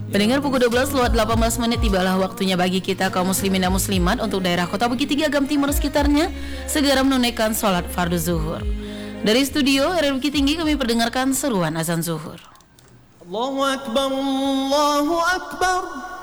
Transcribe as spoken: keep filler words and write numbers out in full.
Pendengar pukul dua belas lewat delapan belas menit tibalah waktunya bagi kita kaum muslimin dan muslimat untuk daerah Kota Bukit Tinggi, Agam Timur sekitarnya segera menunaikan sholat fardu zuhur. Dari studio R R Bukit Tinggi kami perdengarkan seruan azan zuhur. Allahu Akbar, Allahu Akbar.